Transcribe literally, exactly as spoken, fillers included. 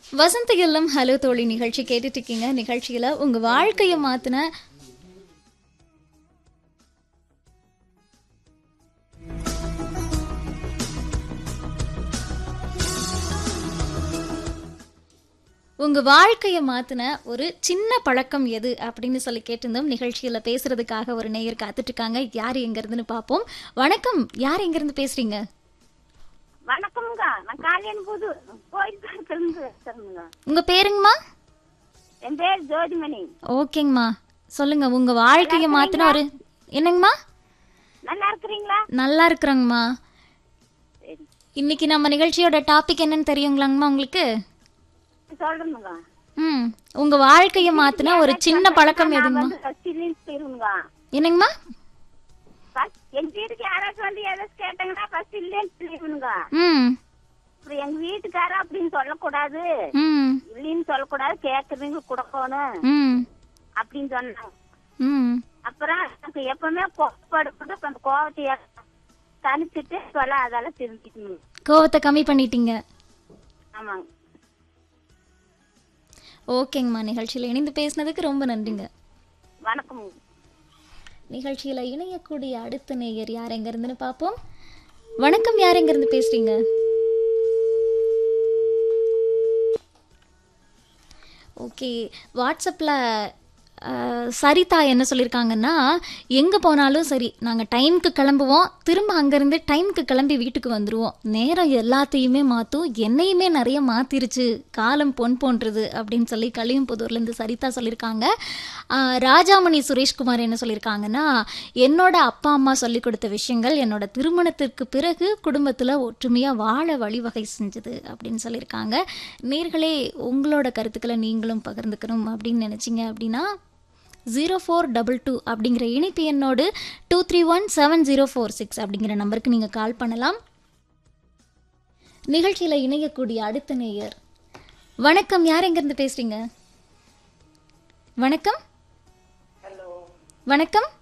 வசந்த இல்லம் ஹலோ தோழி நிகழ்ச்சி கேட்டுட்டு இருக்கீங்க. நிகழ்ச்சியில உங்க வாழ்க்கையை மாத்தின உங்க வாழ்க்கையை மாத்தின ஒரு சின்ன பழக்கம் எது அப்படின்னு சொல்லி கேட்டிருந்தோம். நிகழ்ச்சியில பேசுறதுக்காக ஒரு நேயர் காத்துட்டு இருக்காங்க. யார் எங்க இருந்துன்னு பார்ப்போம். வணக்கம், யார் எங்க இருந்து பேசுறீங்க? வணக்கம்ங்க, நான் காலையன் புது கோயில். உங்க பேருங்கம்மா? என் பேர் ஜோதிமணி. ஓகேங்கம்மா, சொல்லுங்க. உங்க வாழ்க்கையை மாத்தின ஒரு என்னங்கம்மா? நல்லா இருக்கிறீங்களா? நல்லா இருக்கிறோங்கம்மா. இன்னைக்கு நம்ம நிகழ்ச்சியோட டாபிக் என்னன்னு தெரியுங்களாங்கம்மா உங்களுக்கு? சொல்றேங்க. ம் உங்க வாழ்க்கையை மாத்தின ஒரு சின்ன பழக்கம் எதுங்கம்மா? என்னங்கம்மா? எங்க வீட்டுக்கு யாராச்சும் வந்து ஏதாச்சும் கேட்டாங்கன்னா ஃபர்ஸ்ட் இல்லைன்னு சொல்லிடுங்க. ம் அப்புறம் எங்க வீட்டுக்கார அப்படின்னு சொல்லக்கூடாது, ம் இல்லைன்னு சொல்லக்கூடாது, கேட்கறவங்க கொடுக்கணும் ம் அப்படின்னு சொன்னாங்க. ம் அப்புறம் எனக்கு எப்பவுமே கோவப்படு அந்த கோவத்தை தனிச்சுட்டு சொல்ல அதெல்லாம் தெரிஞ்சுக்கணும். கோவத்தை கம்மி பண்ணிட்டீங்க. ஆமாங்க. ஓகேங்கம்மா, நிகழ்ச்சியில் இணைந்து பேசினதுக்கு ரொம்ப நன்றிங்க. வணக்கம். நிகழ்ச்சியில் இணையக்கூடிய அடுத்த நேயர் யார் எங்க இருந்துன்னு பார்ப்போம். வணக்கம், யார் எங்க இருந்து பேசுறீங்க? ஓகே, வாட்ஸ்அப்பில் சரிதா என்ன சொல்லியிருக்காங்கன்னா, எங்கே போனாலும் சரி நாங்கள் டைமுக்கு கிளம்புவோம், திரும்ப அங்கேருந்து டைமுக்கு கிளம்பி வீட்டுக்கு வந்துடுவோம். நேரம் எல்லாத்தையுமே மாற்றும், என்னையுமே நிறைய மாற்றிருச்சு, காலம் பொன் போன்றது அப்படின்னு சொல்லி கலியம்புதூர்லேருந்து சரிதா சொல்லியிருக்காங்க. ராஜாமணி சுரேஷ்குமார் என்ன சொல்லியிருக்காங்கன்னா, என்னோட அப்பா அம்மா சொல்லிக் கொடுத்த விஷயங்கள் என்னோட திருமணத்திற்கு பிறகு குடும்பத்தில் ஒற்றுமையாக வாழ வழிவகை செஞ்சது அப்படின்னு சொல்லியிருக்காங்க. நேர்களே, உங்களோட கருத்துக்களை நீங்களும் பகிர்ந்துக்கணும் அப்படின்னு நினச்சிங்க அப்படின்னா ஜீரோ ஃபோர் டபுள் டூ அப்படிங்கிற இணைப்பு எண்ணோடு two three one seven zero four six அப்படிங்கிற நம்பருக்கு நீங்கள் கால் பண்ணலாம். நிகழ்ச்சியில் இணையக்கூடிய அடுத்த நேயர். வணக்கம், யார் எங்கேருந்து பேசுகிறீங்க? வணக்கம். வணக்கம்.